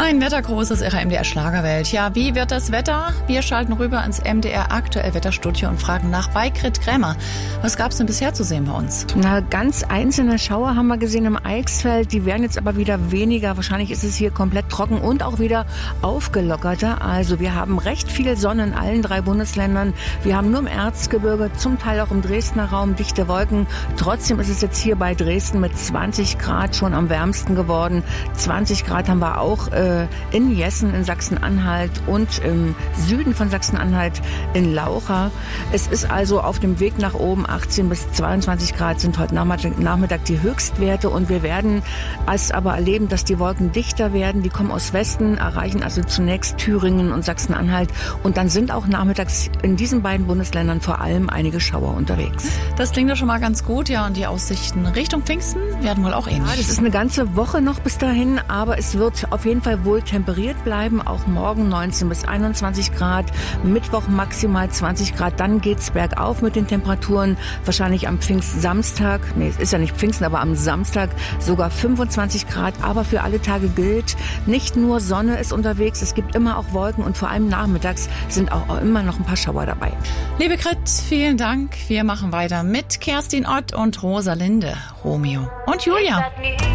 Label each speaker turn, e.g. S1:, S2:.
S1: Ein Wettergruß aus Ihrer MDR Schlagerwelt. Ja, wie wird das Wetter? Wir schalten rüber ins MDR Aktuell Wetterstudio und fragen nach bei Grit Krämer. Was gab es denn bisher zu sehen bei uns?
S2: Na, ganz einzelne Schauer haben wir gesehen im Eichsfeld. Die werden jetzt aber wieder weniger. Wahrscheinlich ist es hier komplett trocken und auch wieder aufgelockerter. Also wir haben recht viel Sonne in allen 3 Bundesländern. Wir haben nur im Erzgebirge, zum Teil auch im Dresdner Raum dichte Wolken. Trotzdem ist es jetzt hier bei Dresden mit 20 Grad schon am wärmsten geworden. 20 Grad haben wir auch in Jessen, in Sachsen-Anhalt und im Süden von Sachsen-Anhalt in Laucha. Es ist also auf dem Weg nach oben. 18 bis 22 Grad sind heute Nachmittag die Höchstwerte und wir werden es aber erleben, dass die Wolken dichter werden. Die kommen aus Westen, erreichen also zunächst Thüringen und Sachsen-Anhalt und dann sind auch nachmittags in diesen beiden Bundesländern vor allem einige Schauer unterwegs.
S1: Das klingt doch schon mal ganz gut, ja, und die Aussichten Richtung Pfingsten werden wohl auch ähnlich.
S2: Ja, das ist eine ganze Woche noch bis dahin, aber es wird auf jeden Fall wohl temperiert bleiben, auch morgen 19 bis 21 Grad, Mittwoch maximal 20 Grad, dann geht's bergauf mit den Temperaturen, wahrscheinlich am Pfingstsamstag, es ist ja nicht Pfingsten, aber am Samstag sogar 25 Grad, aber für alle Tage gilt, nicht nur Sonne ist unterwegs, es gibt immer auch Wolken und vor allem nachmittags sind auch immer noch ein paar Schauer dabei.
S1: Liebe Grit, vielen Dank. Wir machen weiter mit Kerstin Ott und Rosalinde, Romeo und Julia.